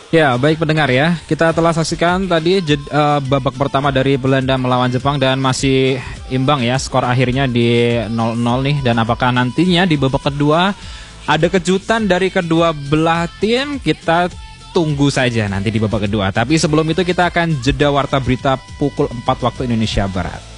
Ya, baik pendengar ya. Kita telah saksikan tadi babak pertama dari Belanda melawan Jepang dan masih imbang ya. Skor akhirnya di 0-0 nih. Dan apakah nantinya di babak kedua ada kejutan dari kedua belah tim? Kita tunggu saja nanti di babak kedua. Tapi sebelum itu kita akan jeda warta berita pukul 4 waktu Indonesia Barat.